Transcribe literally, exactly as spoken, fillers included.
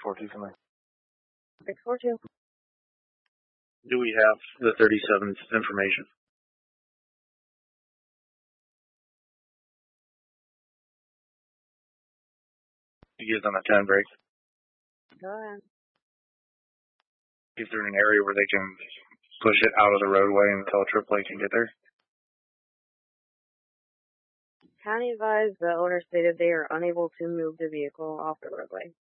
four two something. six four two. Do we have the thirty-seventh information? You give them a ten break. Go ahead. If they're in an area where they can push it out of the roadway until triple A can get there. County advised the owner stated they are unable to move the vehicle off the roadway.